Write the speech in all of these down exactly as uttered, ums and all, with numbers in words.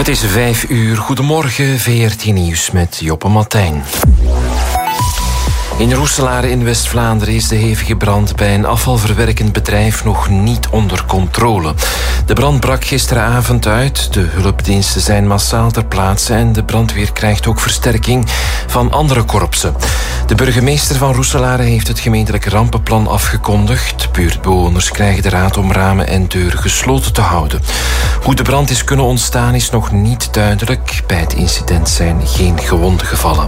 Het is vijf uur. Goedemorgen, V R T Nieuws met Joppe Martijn. In Roeselare in West-Vlaanderen is de hevige brand bij een afvalverwerkend bedrijf nog niet onder controle. De brand brak gisteravond uit, de hulpdiensten zijn massaal ter plaatse en de brandweer krijgt ook versterking van andere korpsen. De burgemeester van Roeselare heeft het gemeentelijk rampenplan afgekondigd. Buurtbewoners krijgen de raad om ramen en deuren gesloten te houden. Hoe de brand is kunnen ontstaan is nog niet duidelijk. Bij het incident zijn geen gewonden gevallen.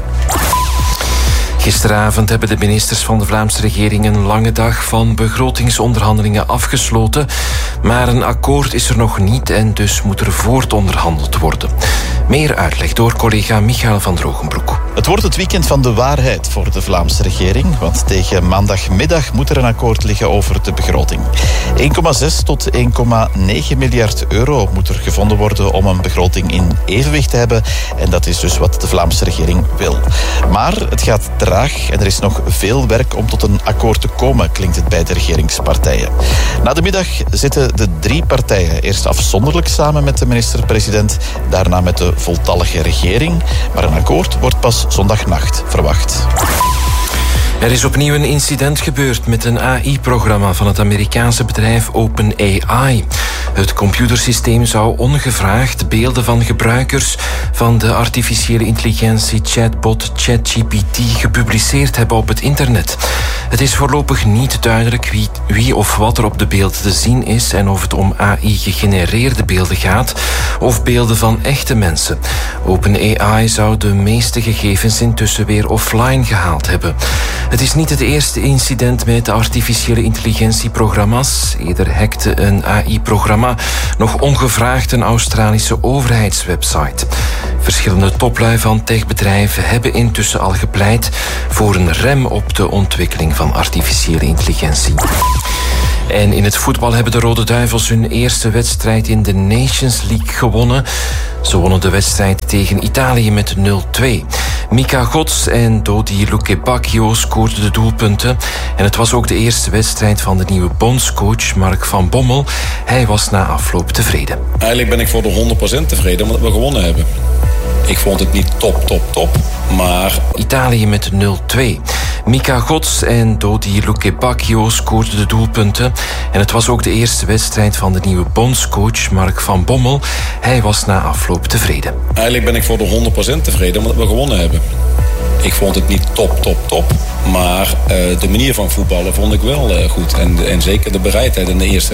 Gisteravond hebben de ministers van de Vlaamse regering een lange dag van begrotingsonderhandelingen afgesloten. Maar een akkoord is er nog niet en dus moet er voortonderhandeld worden. Meer uitleg door collega Michael van Drogenbroek. Het wordt het weekend van de waarheid voor de Vlaamse regering, want tegen maandagmiddag moet er een akkoord liggen over de begroting. één komma zes tot één komma negen miljard euro moet er gevonden worden om een begroting in evenwicht te hebben. En dat is dus wat de Vlaamse regering wil. Maar het gaat traag en er is nog veel werk om tot een akkoord te komen, klinkt het bij de regeringspartijen. Na de middag zitten de drie partijen eerst afzonderlijk samen met de minister-president, daarna met de voltallige regering. Maar een akkoord wordt pas zondagnacht verwacht. Er is opnieuw een incident gebeurd met een A I-programma van het Amerikaanse bedrijf OpenAI. Het computersysteem zou ongevraagd beelden van gebruikers van de artificiële intelligentie chatbot ChatGPT gepubliceerd hebben op het internet. Het is voorlopig niet duidelijk wie, wie of wat er op de beelden te zien is en of het om A I-gegenereerde beelden gaat of beelden van echte mensen. OpenAI zou de meeste gegevens intussen weer offline gehaald hebben. Het is niet het eerste incident met artificiële intelligentieprogramma's. Eerder hackte een A I-programma nog ongevraagd een Australische overheidswebsite. Verschillende toplui van techbedrijven hebben intussen al gepleit voor een rem op de ontwikkeling van artificiële intelligentie. En in het voetbal hebben de Rode Duivels hun eerste wedstrijd in de Nations League gewonnen. Ze wonnen de wedstrijd tegen Italië met nul twee. Mika Gods en Dodi Lukebakio scoorden de doelpunten. En het was ook de eerste wedstrijd van de nieuwe bondscoach Mark van Bommel. Hij was na afloop tevreden. Eigenlijk ben ik voor de honderd procent tevreden omdat we gewonnen hebben. Ik vond het niet top, top, top, maar... Italië met nul twee. Mika Gods en Dodi Lukebakio scoorden de doelpunten. En het was ook de eerste wedstrijd van de nieuwe bondscoach Mark van Bommel. Hij was na afloop tevreden. Eigenlijk ben ik voor de honderd procent tevreden omdat we gewonnen hebben. Ik vond het niet top, top, top. Maar uh, de manier van voetballen vond ik wel uh, goed. En, en zeker de bereidheid in de eerste